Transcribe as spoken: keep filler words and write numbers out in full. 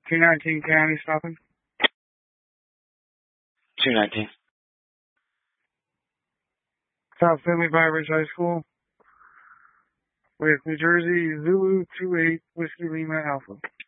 two nineteen County stopping. two nineteen. South Finley by Ridge High School. With New Jersey Zulu two eight Whiskey Lima Alpha.